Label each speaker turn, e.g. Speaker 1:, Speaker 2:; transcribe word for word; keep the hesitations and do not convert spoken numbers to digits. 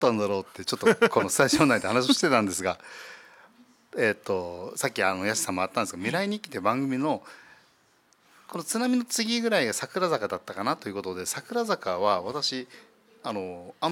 Speaker 1: たんだろうってちょっとこのスタジオ内で話をしてたんですがえっとさっきあのやすさんもあったんですが「未来日記」という番組のこの津波の次ぐらいが桜坂だったかなということで、桜坂は私あのあの